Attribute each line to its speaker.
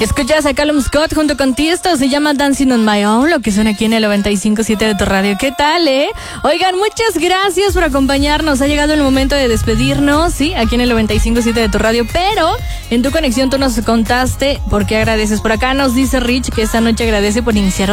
Speaker 1: Escuchas a Callum Scott junto con Tiesto, se llama Dancing on My Own, lo que suena aquí en el 95.7 de tu radio. ¿Qué tal, Oigan, muchas gracias por acompañarnos. Ha llegado el momento de despedirnos, sí, aquí en el 95.7 de tu radio, pero en tu conexión tú nos contaste por qué agradeces. Por acá nos dice Rich que esta noche agradece por iniciar